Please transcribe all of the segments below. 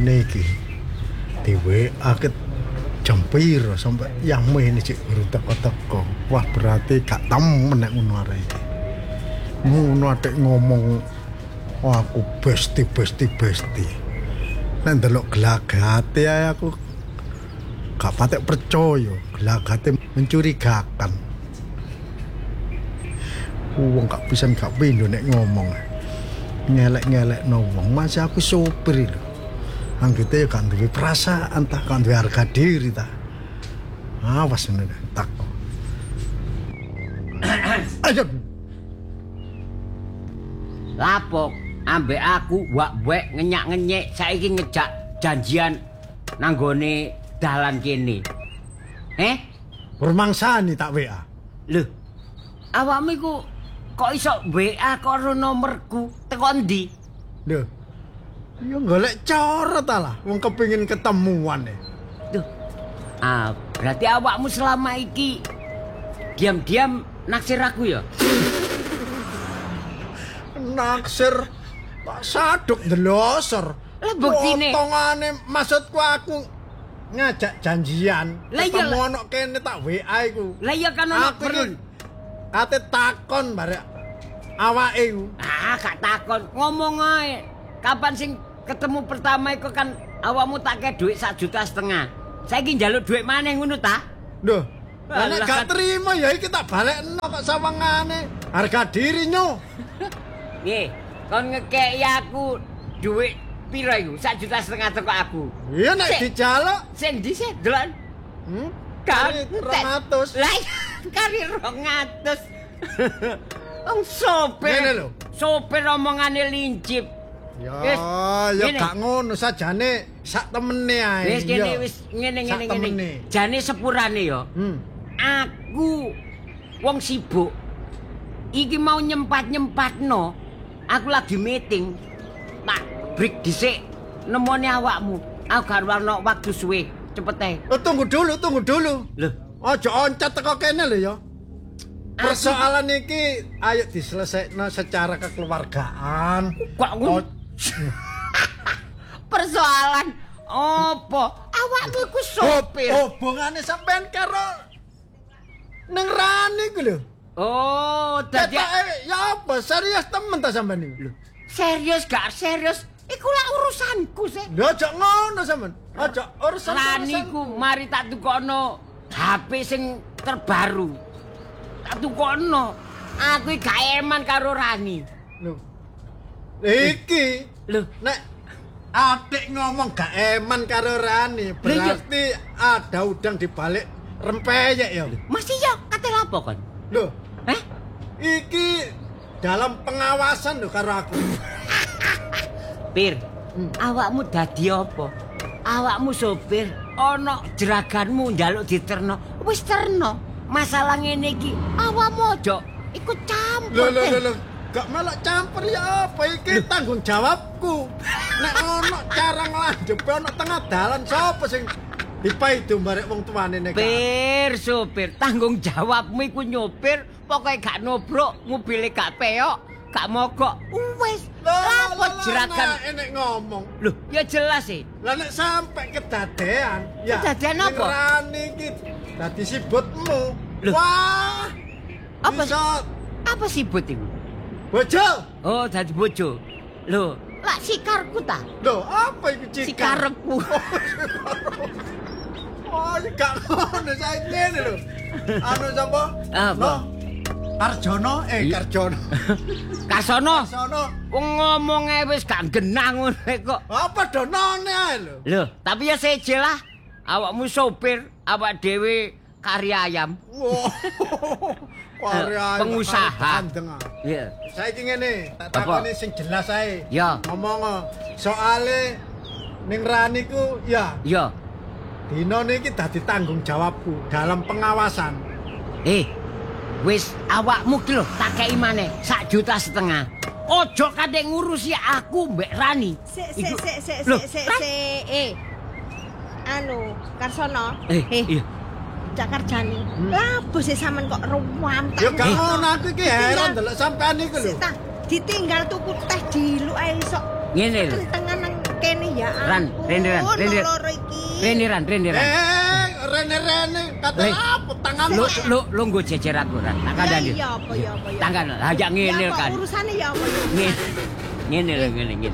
ngene iki. Di WA jam piro sampai yang ini cik baru teko-teko. Wah berarti gak temen nek ngono arek iki. Ngono atik ngomong wah aku besti. Nek ndelok gelagate ae aku gak patek percaya, gelagate mencurigakan. Wong gak pisan gak pindho nek ngomong. Ngelek-ngelek no wong, masih aku sopir lho. Anggite kan duwe perasaan tak kan duwe harga diri ta. Awas ngene tak. Ayo. Lapok ambek aku wak-wek ngenyak-ngenyek saiki ngejak janjian nanggone dalan kene. Bermangsani tak WA. Lho. Awakmu iku kok iso WA karo nomorku teko ndi? Lho. Ya golek cara ta lah wong kepengin ketemuan e. Duh. Berarti awakmu selama iki diam-diam naksir aku ya? Naksir tak saduk ndelosor. Lah buktine potongane maksudku aku ngajak janjian. Lah iya ketemu ono kene tak WA iku. Lah iya kan ono perun. Kate takon barek awake iku. Gak takon, ngomong ae. Kapan sing ketemu pertama iku kan awakmu tak kei dhuwit 1,5 juta. Saiki njaluk dhuwit maneh ngono ta? Lho, nek gak terima ya iki tak balekno kok sawangane. Harga diri nyo. Nggih, kon ngekeki aku dhuwit pira iku? 1,5 juta teko aku. Iya nek dijaluk sing ndi sih, Dlon? Kari 200. Lah kari 200. Wong sopir. Ngene lho. Sopir omongane lincip. Ya, ya gak ngono sajane sak temene ae. Wis kene wis ngene. Jane sepurane ya. Aku wong sibuk. Iki mau nyempat-nyempatno. Aku lagi meeting. Tak break dhisik nemoni awakmu. Aku gak ono waktu suwe. Cepet ae. Tunggu dulu. Lho, Aja oncat teko kene lho ya. Persoalan iki ayo diselesaikno secara kekeluargaan. Kok ngono? Persoalan apa? Awakmu iku sopir. Hubungane sampean karo Neng Rani ku lho. Oh, dadi ya apa? Serius temen ta sampean iki? Serius gak serius? Iku lah urusanku sih. Lho aja ngono sampean. Aja urusan Rani ku mari tak tukono HP sing terbaru. Tak tukono. Aku gak eman karo Rani. Lho. Iki lho nek adik ngomong gak eman karo Rani, berarti ada udang di balik rempeyek ya. Masih ya kate lapo kon? Lho. Iki dalam pengawasan lho karo aku. Pir, awakmu dadi apa? Awakmu sopir, ana jeraganmu njaluk diterno. Wis terno. Masalah ngene iki awakmu aja ikut campur. Lho. Gak malah campur ya apa iki tanggung jawabku. Nek ono cara nglanjupe ono tengah dalan sapa sing dipaido barek wong tuane nek. Pir, sopir, tanggung jawabmu iku nyopir, pokoke gak nobrok, mobile gak peok, gak mogok. Wis, lapo jeragan enek ngomong. Loh, ya jelas sih. Lah nek sampe kedadean, ya. Kedadean apa? Rani iki dadi sibutmu. Loh. Wah. Apa sibut iku? Bojo. Oh, dadi bojo. Loh, lak sikarku ta? Loh, apa iku cikar? Sikarepku. Oh, gak ngono saiki ngene lho. Anu sapa? Apa? Karjono, Karjono. Kasono. Kasono. Wong ngomonge wis gak genah ngono kok. Apa donone ae lho. Lho, tapi ya seje lah. Awakmu sopir, awak dhewe kari ayam. Kari ayam. Pengusaha. Iya. Saiki ngene, tak takoni sing jelas ae. Ya. Ngomong soale ning Rani ku ya. Ya. Dino niki dadi tanggung jawabku dalam pengawasan. Wis awakmu ki lho tak kei maneh 1,5 juta. Ojo kate ngurusi aku mbek Rani. Anu, Karsono. Iya. Cak Karjani. Lah bos sampean kok ruwam ta. Ya gak ngono aku iki heran delok sampean iku lho. Ditinggal tuku teh diluk ae iso. Ngene lho. Kentengan nang kene ya. Ran, Rene. Loro iki. Rene. Rene kata apa tangan Lu nggo jejer aku Ran. Tak kandhani. Iya apa ya. Tangan lah ya ngene kan. Urusane ya apa. Ngene lho.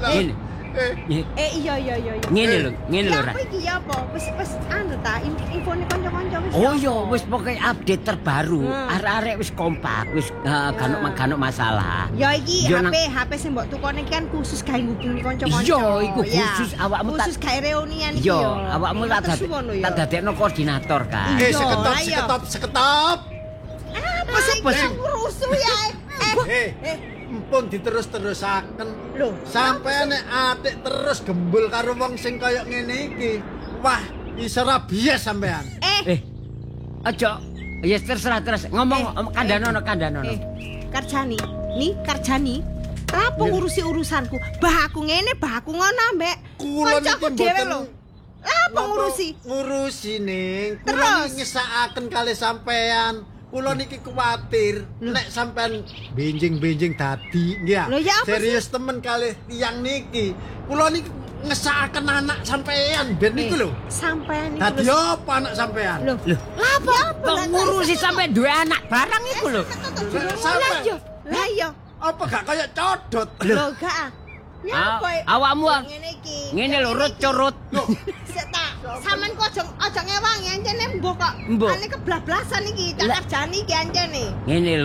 Iya. Ngene lho Ran. Apa iki ya apa? Wis anu ta infone kanca-kanca wis. Oh iya, wis pokoke update terbaru. Arek-arek wis kompak, wis ganuk masalah. Ya iki Yo, HP sing mbok tukone kan khusus gawe ngubungi kanca-kanca. Iya, iku khusus awakmu tak khusus gawe reunian iki. Iya, awakmu tak dadekno koordinator kan. Seketop. Apa sih rusuh ya? Empun diterus-terusaken. Lho, Sampai nek atik terus gembul karo wong sing kaya ngene iki. Wah, iso rabies sampean. Aja. Ya terserah ngomong kandhanono. Karjani. Apa ngurusi urusanku? Bah aku ngene, bah aku ngono, Mbak. Kula niki dhewe lho. Apa ngurusi? Ngurusi ning. Kula Terus? niki ngesakaken kali sampean. Kula niki kuwatir nek sampean benjing-benjing dadi, nggih. Lho, ya apa Serius temen kali tiyang niki. Kula niki ngesakaken anak sampean ben niku lho. Sampean iki Dadi apa anak sampean? Lho, apa? Kok ngurusi sampe duwe anak barang iku lho. Lah iya. Apa gak kaya codot? Lho gak. Ya apa? Awakmu Ngene iki. ngene lho rut curut. Sik ta. Sampeyan kok aja ngewangi ancene mbok kok. Mbok. Ane keblablasan iki, tak kerjani iki ancene. Ngene lho